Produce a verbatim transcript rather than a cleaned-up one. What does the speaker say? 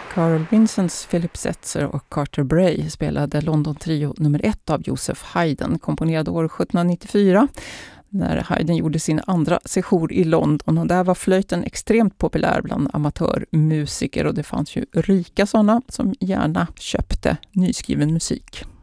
Carl Vincenz, Philip Setzer och Carter Bray spelade London-trio nummer ett av Joseph Haydn, komponerad år sjuttonhundranittiofyra. När Haydn gjorde sin andra sejour i London, och där var flöjten extremt populär bland amatörmusiker, och det fanns ju rika sådana som gärna köpte nyskriven musik.